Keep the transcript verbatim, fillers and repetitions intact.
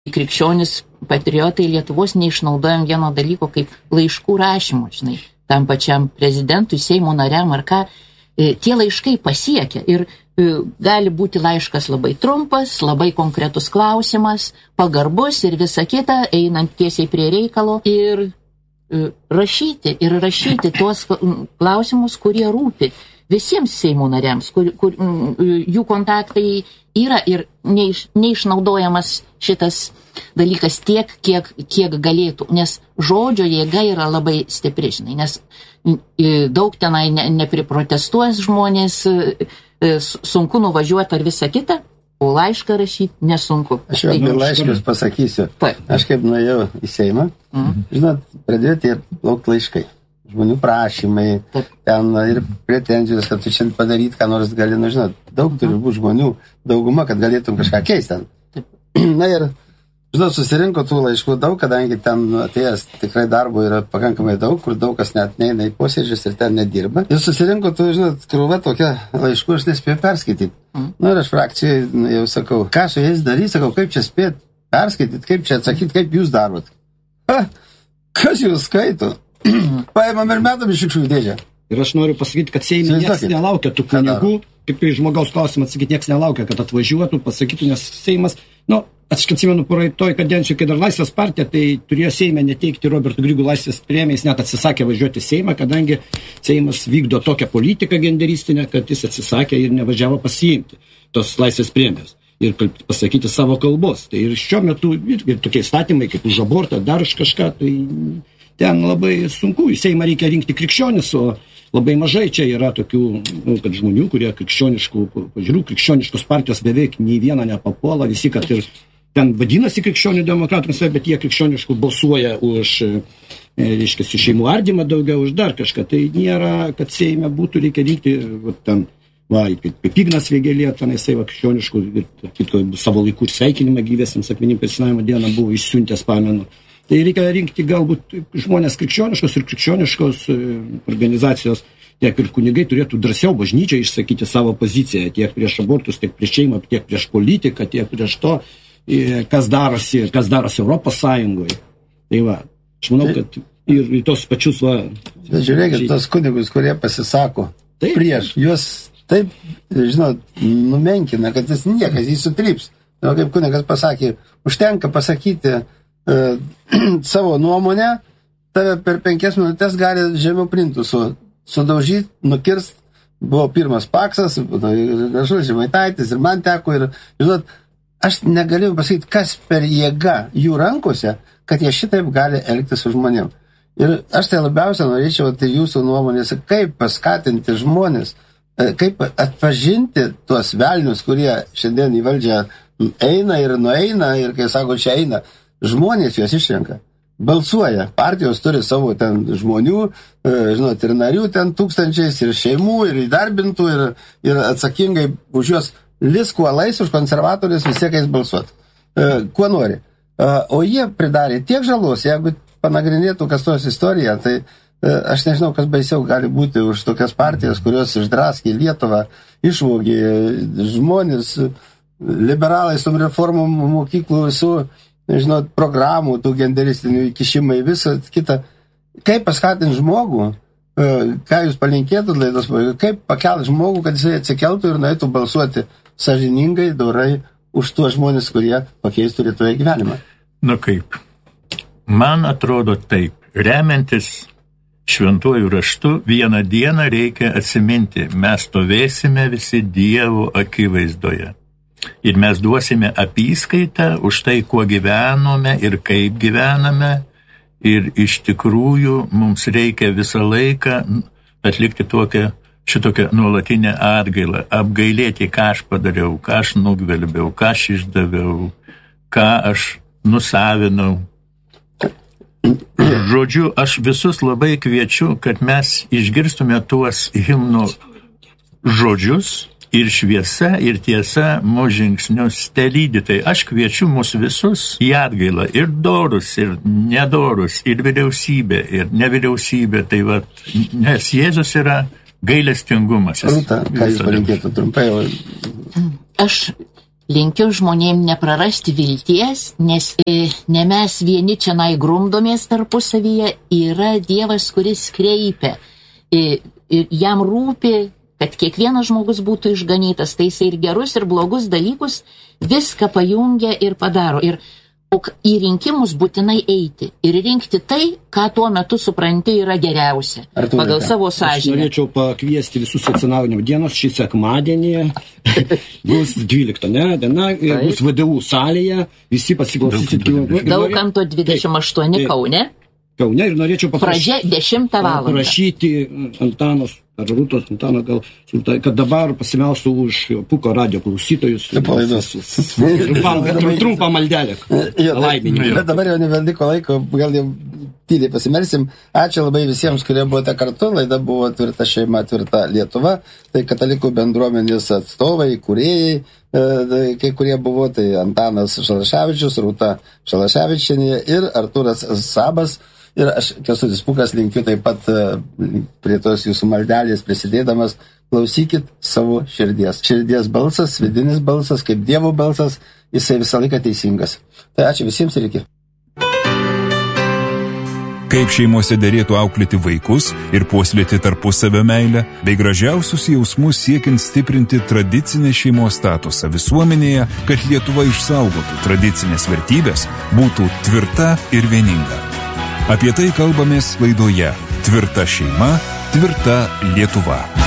krikščionis patriotai Lietuvos neišnaudojam vieno dalyko kaip laiškų rašymo, žinai, tam pačiam prezidentui, Seimo nariam ar ką. Tie laiškai pasiekia ir gali būti laiškas labai trumpas, labai konkretus klausimas, pagarbus ir visa kita, einant tiesiai prie reikalo ir rašyti, ir rašyti tuos klausimus, kurie rūpi visiems Seimo nariams, kur, kur jų kontaktai yra ir neiš, neišnaudojamas šitas dalykas tiek, kiek, kiek galėtų, nes žodžio jėga yra labai stipri, žinai, nes daug tenai ne, nepriprotestuojas žmonės, sunku nuvažiuoti ar visą kitą, o laišką rašyti nesunku. Aš jau apie laiškus pasakysiu. Aš kaip nuėjau į Seimą, mhm. žinot, pradėjo tie laukti laiškai. Žmonių prašymai, Taip. ten ir pretenzijos, kad tu šiandien padaryt, ką nors gali, nu, žinot, daug turi būti žmonių, dauguma, kad galėtum kažką keisti ten. Taip. Na ir, žinot, susirinko tų laiškų daug, kadangi ten atėjęs tikrai darbo yra pakankamai daug, kur daug kas net neina į posėdžius ir ten nedirba. Ir susirinko tų, žinot, krūva tokia laiškų, aš nespėjau perskaityti. Mm. Na ir aš frakcijai jau sakau, ką su jais daryti, sakau, kaip čia spėt perskaityti, kaip čia atsakyti, kaip jūs darot. Ha, kas jūs skaito? Paimam ir metam iš šiukšlių dėžę. Ir aš noriu pasakyti, kad Seime nieks nelaukia tų kunigų, kaip į žmogaus klausimą atsakyti, nieks nelaukia, kad atvažiuotų, pasakytų, nes Seimas, nu, aš atsimenu praeitoj kadencijoj, kai dar Laisvės partija, tai turėjo Seime neteikti Roberto Grygų Laisvės premijos, net atsisakė važiuoti Seimą, kadangi Seimas vykdo tokią politiką genderistinę, kad jis atsisakė ir nevažiavo pasiimti tos Laisvės premijos ir pasakyti savo kalbos. Tai ir šiuo metu ir, ir tokie įstatymai, kaip už abortą, dar už kažką, tai ten labai sunku. Į Seimą reikia rinkti krikščionis, o labai mažai čia yra tokių, nu, kad žmonių, kurie krikščioniškų pažiūrų, krikščioniškos partijos beveik nei viena nepapuola, visi, kad ir ten vadinasi krikščionių demokratams, bet jie krikščioniškų balsuoja už, reiškia, šeimų ardymą daugiau, už dar kažką. Tai nėra, kad Seime būtų, reikia rinkti, va, ten, va, kaip Ignas Vėgėlė, ten jisai va krikščioniškų, ir kito savo laikų ir sveikinimą gyvėsiams akmenim persinavimo dieną buvo išsiuntęs, pamenu. Tai reikia rinkti galbūt žmonės krikščioniškos ir krikščioniškos organizacijos, tiek ir kunigai turėtų drąsiau bažnyčiai išsakyti savo poziciją, tiek prieš abortus, tiek prieš šeimą, tiek prieš politiką, tiek prieš to, kas darosi, kas darosi Europos Sąjungoje. Tai va, aš manau, kad ir, ir tos pačius va... Bet žiūrėkit, tos kunigus, kurie pasisako taip, prieš, juos taip, žinot, numenkina, kad jis niekas, jis sutryps. O kaip kunigas pasakė, užtenka pasakyti Uh, savo nuomonę, tave per penkias minutės gali žemiau printų su, sudaužyti, nukirst. Buvo pirmas Paksas, Gražulis Žemaitaitis ir man teko. Ir, žinot, aš negalėjau pasakyti, kas per jėga jų rankose, kad jie šitaip gali elgtis su žmonėm. Ir aš tai labiausia norėčiau, tai jūsų nuomonės, kaip paskatinti žmonės, kaip atpažinti tuos velnius, kurie šiandien į valdžią eina ir nueina, ir kai sako, čia eina, žmonės juos išrenka, balsuoja, partijos turi savo ten žmonių, žinot, ir narių ten tūkstančiais, ir šeimų, ir įdarbintų, ir, ir atsakingai už juos lis kuo lais už konservatorius visiekais balsuot, kuo nori. O jie pridarė tiek žalos, jeigu panagrinėtų kas tos istoriją, tai aš nežinau, kas baisiau gali būti už tokias partijas, kurios išdraskė Lietuvą, išvogė žmonės, liberalai su reformų mokyklų visų, žinot, programų, tų genderistinių įkišimai, visą kitą. Kaip paskatinti žmogų, ką jūs palinkėtų laidos, kaip pakelti žmogų, kad jisai atsikeltų ir nueitų balsuoti sąžiningai, dorai už tuos žmonės, kurie pakeistų Lietuvoje gyvenimą? Na kaip? Man atrodo taip. Remiantis šventuoju raštu, vieną dieną reikia atsiminti, mes stovėsime visi Dievo akivaizdoje. Ir mes duosime apyskaitą už tai, kuo gyvenome ir kaip gyvename. Ir iš tikrųjų mums reikia visą laiką atlikti tokią, šitokią nuolatinę atgailą. Apgailėti, ką aš padariau, ką aš nugvelbiau, ką aš išdaviau, ką aš nusavinau. Žodžiu, aš visus labai kviečiu, kad mes išgirstume tuos himno žodžius, ir šviesa, ir tiesa mūsų žingsnius telydi. Tai aš kviečiu mus visus į atgailą, ir dorus, ir nedorus, ir vyriausybė, ir nevyriausybė. Tai va, nes Jėzus yra gailestingumas. Rūta, ką jūs palinkėtų trumpai? Aš linkiu žmonėm neprarasti vilties, nes ne mes vieni čia nai grumdomės tarpusavyje, yra Dievas, kuris kreipia. Jam rūpi, kad kiekvienas žmogus būtų išganytas, tai jisai ir gerus, ir blogus dalykus viską pajungia ir padaro. Ir į rinkimus būtinai eiti ir rinkti tai, ką tuo metu supranti yra geriausia, pagal savo sąžinę. Aš norėčiau pakviesti visus atsinaujinimo dienos šį sekmadienį, bus dvylikta, ne, diena, ir bus V D U salėje, visi pasiklausysit. Daukanto dvidešimt aštuoni Kaune. Kaune ir norėčiau paprašyti. Pradžia dešimtą valandą. Prašyti Antanos ar Rūtos, Antano gal, kad dabar pasimelstų už Puko radio klausytojus. Trumpą maldelę. Bet dabar jau nebeliko laiko, gal jau tyliai pasimelsim. Ačiū labai visiems, kurie buvote kartu. Laida buvo Tvirta šeima, Tvirta Lietuva. Tai katalikų bendruomenės atstovai, kūrėjai, kai kurie buvo, tai Antanas Šalaševičius, Rūta Šalaševičienė ir Artūras Sabas. Ir aš, Kęstutis Pūkas, linkiu taip pat prie tos jūsų maldelės prisidėdamas, klausykit savo širdies. Širdies balsas, vidinis balsas, kaip Dievo balsas, jisai visą laiką teisingas. Tai ačiū visiems ir iki. Kaip šeimose derėtų auklėti vaikus ir puoselėti tarpusavio meilę, bei gražiausius jausmus siekiant stiprinti tradicinę šeimos statusą visuomenėje, kad Lietuva išsaugotų tradicinės vertybės, būtų tvirta ir vieninga. Apie tai kalbamės laidoje Tvirta šeima, Tvirta Lietuva.